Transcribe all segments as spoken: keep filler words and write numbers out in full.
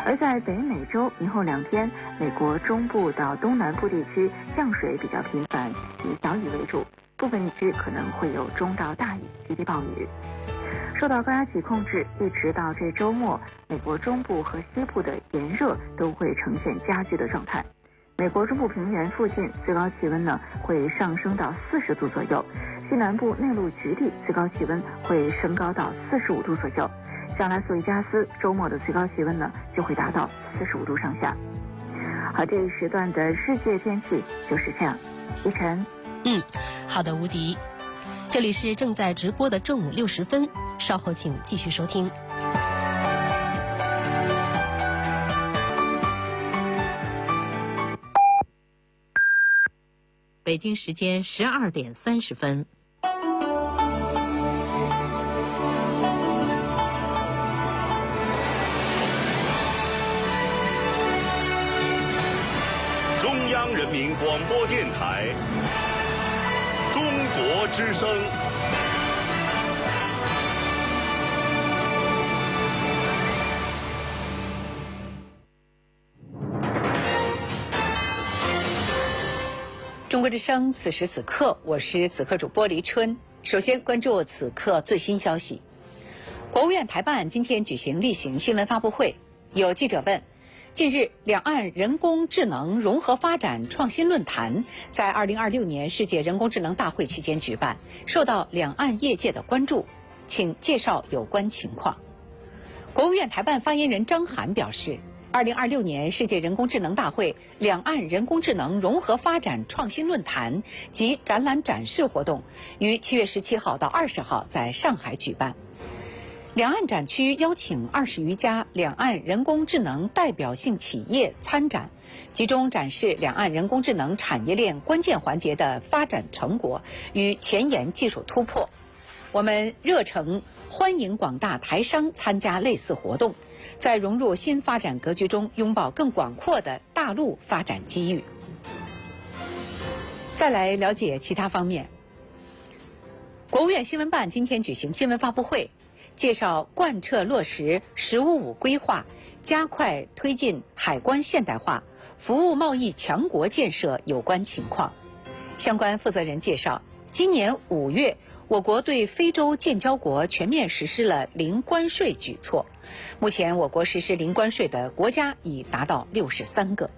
而在北美洲，明后两天，美国中部到东南部地区降水比较频繁，以小雨为主，部分地区可能会有中到大雨、局地暴雨。受到高压脊控制，一直到这周末，美国中部和西部的炎热都会呈现加剧的状态。美国中部平原附近最高气温呢会上升到四十度左右，西南部内陆局地最高气温会升高到四十五度左右。像拉斯维加斯周末的最高气温呢就会达到四十五度上下。好，这一时段的世界天气就是这样。依晨， 嗯，好的，吴迪，这里是正在直播的正午六十分，稍后请继续收听。北京时间十二点三十分。 中央人民广播电台，中国之声。 中国之声，此时此刻，我是此刻主播黎春。首先关注此刻最新消息。国务院台办今天举行例行新闻发布会，有记者问：近日，两岸人工智能融合发展创新论坛在二零二六年世界人工智能大会期间举办，受到两岸业界的关注，请介绍有关情况。国务院台办发言人张涵表示，二零二六年世界人工智能大会两岸人工智能融合发展创新论坛及展览展示活动于七月十七号到二十号在上海举办。两岸展区邀请二十余家两岸人工智能代表性企业参展，集中展示两岸人工智能产业链关键环节的发展成果与前沿技术突破。我们热诚欢迎广大台商参加类似活动，在融入新发展格局中拥抱更广阔的大陆发展机遇。再来了解其他方面。国务院新闻办今天举行新闻发布会，介绍贯彻落实“十五五”规划，加快推进海关现代化、服务贸易强国建设有关情况。相关负责人介绍，今年五月，我国对非洲建交国全面实施了零关税举措。目前，我国实施零关税的国家已达到六十三个。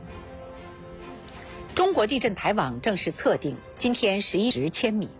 中国地震台网正式测定，今天十一时千米。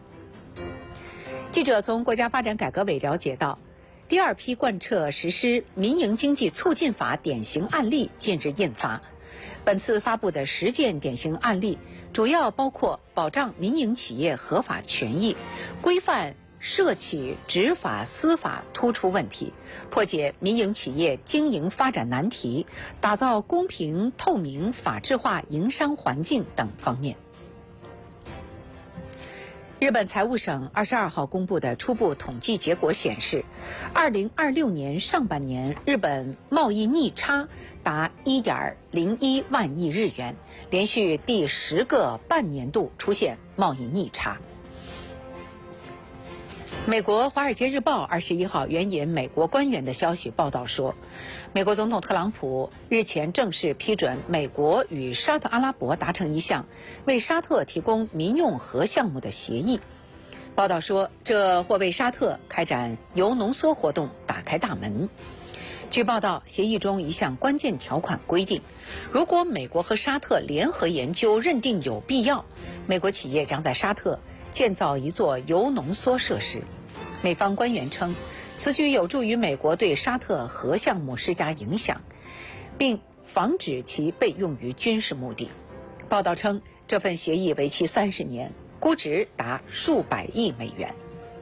记者从国家发展改革委了解到，第二批贯彻实施民营经济促进法典型案例近日印发。本次发布的十件典型案例，主要包括保障民营企业合法权益、规范涉企执法司法突出问题、破解民营企业经营发展难题、打造公平透明法治化营商环境等方面。日本财务省二十二号公布的初步统计结果显示，二零二六年上半年日本贸易逆差达一点零一万亿日元，连续第十个半年度出现贸易逆差。美国《华尔街日报》二十一号援引美国官员的消息报道说，美国总统特朗普日前正式批准美国与沙特阿拉伯达成一项为沙特提供民用核项目的协议。报道说，这或为沙特开展铀浓缩活动打开大门。据报道，协议中一项关键条款规定，如果美国和沙特联合研究认定有必要，美国企业将在沙特建造一座铀浓缩设施。美方官员称，此举有助于美国对沙特核项目施加影响，并防止其被用于军事目的。报道称，这份协议为期三十年，估值达数百亿美元。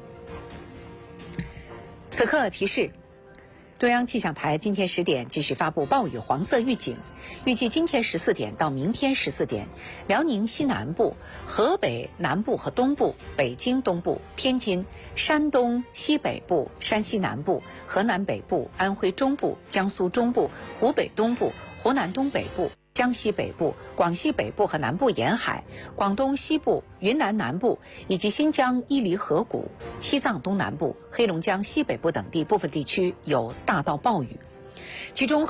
此刻提示，中央气象台今天十点继续发布暴雨黄色预警，预计今天十四点到明天十四点，辽宁西南部、河北南部和东部、北京东部、天津、山东西北部、山西南部、河南北部、安徽中部、江苏中部、湖北东部、湖南东北部、江西北部、广西北部和南部沿海、广东西部、云南南部以及新疆伊犁河谷、西藏东南部、黑龙江西北部等地部分地区有大到暴雨，其中